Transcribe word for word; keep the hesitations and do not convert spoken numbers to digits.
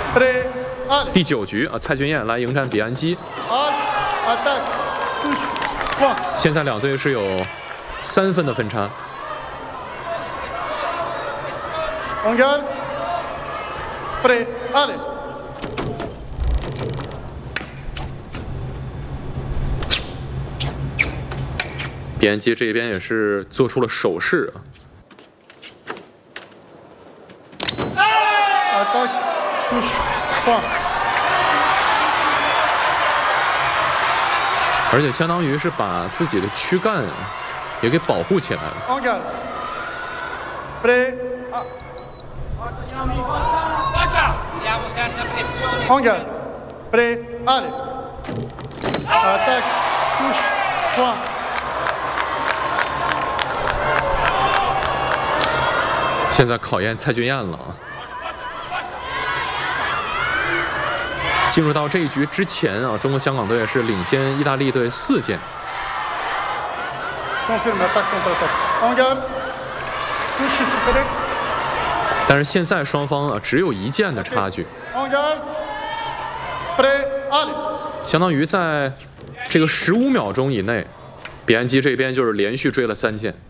第九局啊，蔡俊彦来迎战比安基。现在两队是有三分的分差。比安基这边也是做出了手势啊。而且相当于是把自己的躯干也给保护起来了。现在考验蔡俊彦了啊！进入到这一局之前啊，中国香港队是领先意大利队四件。但是现在双方啊只有一件的差距，相当于在这个十五秒钟以内，比安基这边就是连续追了三件。